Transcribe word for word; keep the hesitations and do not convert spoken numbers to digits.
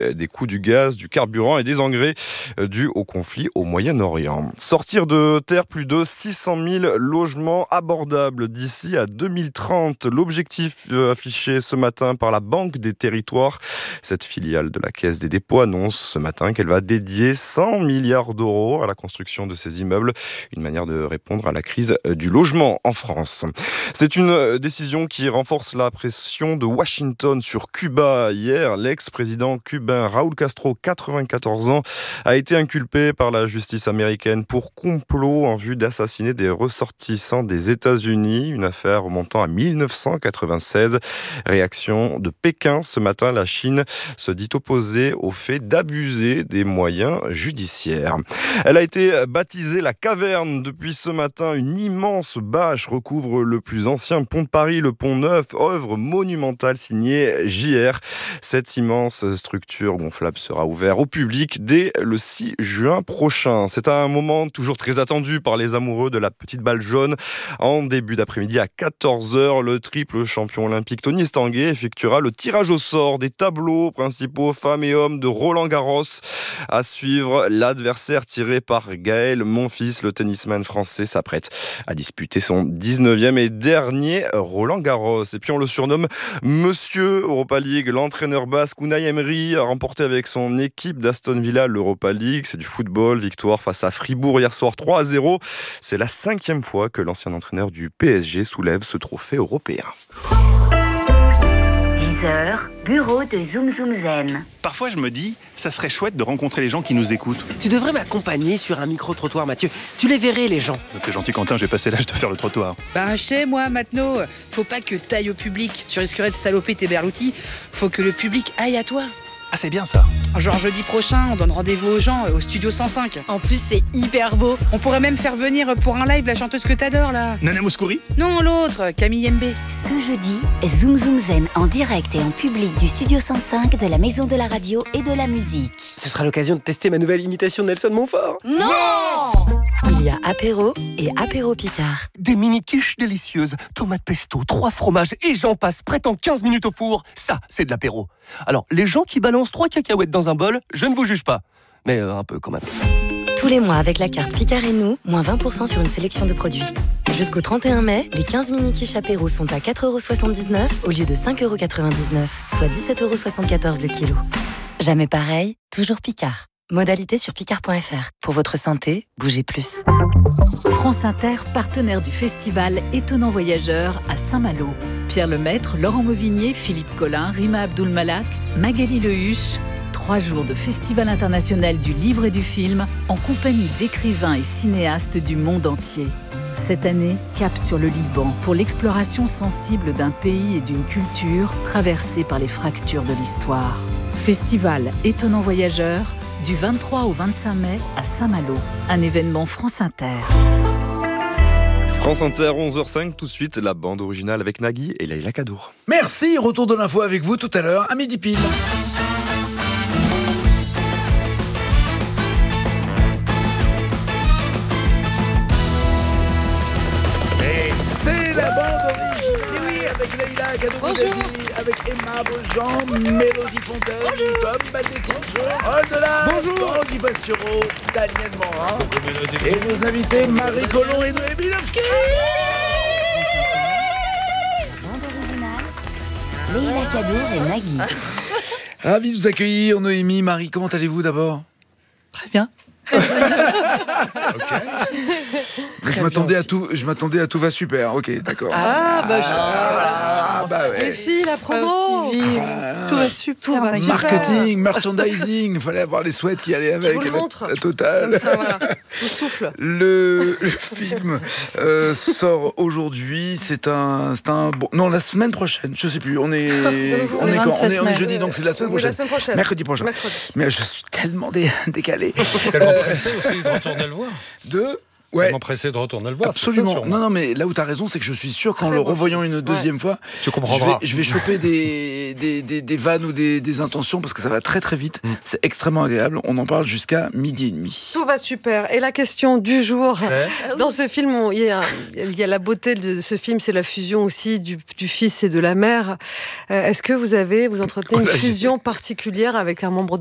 des coûts du gaz, du carburant et des engrais dus au conflit au Moyen-Orient. Sortir de terre plus de six cent mille logements abordables d'ici à deux mille trente. L'objectif affiché ce matin par la Banque des Territoires. Cette filiale de la Caisse des dépôts annonce ce matin qu'elle va dédier cent milliards d'euros à la construction de ces immeubles. Une manière de répondre à la crise du logement en France. C'est une décision qui renforce la pression de Washington sur Cuba. Hier, l'ex-président cubain Raúl Castro, quatre-vingt-quatorze ans, a été inculpé par la justice américaine pour complot en vue d'assassiner des ressortissants des États-Unis. Une affaire remontant à mille neuf cent quatre-vingt-seize. Réaction de Pékin ce matin, la Chine se dit opposée au fait d'abuser des moyens judiciaires. Elle a été baptisée la Caverne depuis ce matin. Une immense bâche recouvre le plus ancien pont de Paris, le pont Neuf, œuvre monumentale signée J R. Cette immense structure gonflable sera ouverte au public dès le six juin prochain. C'est un moment toujours très attendu par les amoureux de la petite balle jaune. En début d'après-midi à quatorze heures, le triple champion olympique Tony Estanguet effectuera le tirage au sort des tableaux principaux femmes et hommes de Roland-Garros. À suivre, l'adversaire tiré par Gaël Monfils, le tennisman français, s'apprête à disputer son dix-neuvième et dernier Roland-Garros. Et puis on le surnomme Monsieur Europa League. L'entraîneur basque Unai Emery a remporté avec son équipe d'Aston Villa l'Europa League. C'est du football. Victoire face à Fribourg hier soir trois à zéro. C'est la cinquième fois que l'ancien entraîneur du P S G soulève ce trophée européen. dix heures, bureau de Zoom Zoom Zen. Parfois je me dis, ça serait chouette de rencontrer les gens qui nous écoutent. Tu devrais m'accompagner sur un micro-trottoir, Mathieu. Tu les verrais, les gens. T'es gentil, Quentin, j'ai passé l'âge de faire le trottoir. Ben, chez moi, maintenant, faut pas que t'ailles au public. Tu risquerais de saloper tes berloutis. Faut que le public aille à toi. Ah, c'est bien ça. Genre jeudi prochain, on donne rendez-vous aux gens au studio cent cinq. En plus, c'est hyper beau. On pourrait même faire venir pour un live la chanteuse que t'adores, là. Nana Mouskouri ? Non, l'autre, Camille Mbé. Ce jeudi, Zoom Zoom Zen en direct et en public du studio cent cinq de la Maison de la Radio et de la Musique. Ce sera l'occasion de tester ma nouvelle imitation de Nelson Montfort. Non, Il y a apéro et apéro Picard. Des mini-quiches délicieuses, tomates pesto, trois fromages et j'en passe, prêt en quinze minutes au four. Ça, c'est de l'apéro. Alors, les gens qui balancent trois cacahuètes dans un bol, je ne vous juge pas. Mais euh, un peu quand même. Tous les mois avec la carte Picard et nous, moins vingt pour cent sur une sélection de produits. Jusqu'au trente et un mai, les quinze mini-quiches apéro sont à quatre euros soixante-dix-neuf au lieu de cinq euros quatre-vingt-dix-neuf, soit dix-sept euros soixante-quatorze le kilo. Jamais pareil, toujours Picard. Modalité sur picard point f r. Pour votre santé, bougez plus. France Inter, partenaire du festival Étonnant Voyageur à Saint-Malo. Pierre Lemaître, Laurent Mauvignier, Philippe Collin, Rima Abdul-Malak, Magali Lehuche. Trois jours de festival international du livre et du film en compagnie d'écrivains et cinéastes du monde entier. Cette année, cap sur le Liban pour l'exploration sensible d'un pays et d'une culture traversée par les fractures de l'histoire. Festival Étonnant Voyageur, du vingt-trois au vingt-cinq mai à Saint-Malo. Un événement France Inter. France Inter, onze heures cinq, tout de suite, la bande originale avec Nagui et Leïla Kadour. Merci, retour de l'info avec vous tout à l'heure, à midi pile. Et c'est la bande originale, oui, avec Leïla Kadour, avec Emma Beaujean, Mélodie Fontaine, Tom Baldetti, Au-delà, Tanguy Bastureau, Daniel Morin, et nos invités Marie Collomb et Noémie Milovski. Bande originale, Leïla Kadour et Nagui. Ravi de vous accueillir, Noémie, Marie, comment allez-vous d'abord ? Très bien. Ok. Je m'attendais à tout, je m'attendais à tout va super. Ok, d'accord. Ah, bah, je... Ah, bah ouais. Les filles, la promo. Ah, Tout va super. Tout va super. Marketing, merchandising, il fallait avoir les sweats qui allaient avec. Je vous le la, montre. la totale. Ça, voilà. Je souffle. Le, le film euh, sort aujourd'hui. C'est un, c'est un bon. Non, la semaine prochaine. Je sais plus. On est, on, On est est quand on est, on est semaines. jeudi, donc c'est la semaine Oui, prochaine. la semaine prochaine. Mercredi prochain. Mercredi. Mais je suis tellement dé- décalé. Tellement Euh, pressé aussi de retourner le voir. De Ouais. Tellement pressé de retourner le voir. Absolument. C'est ça, non, non, mais là où tu as raison, c'est que je suis sûr qu'en Très le bon revoyant film. une deuxième fois, Tu je comprendras. vais, je vais choper des, des, des, des vannes ou des, des intentions parce que ça va très très vite. Mm. C'est extrêmement agréable. On en parle jusqu'à midi et demi. Tout va super. Et la question du jour. C'est- Dans ce film, on- il y, a, il y a la beauté de ce film, c'est la fusion aussi du, du fils et de la mère. Euh, Est-ce que vous avez, vous entretenez Oh une là, j'ai- fusion particulière avec un membre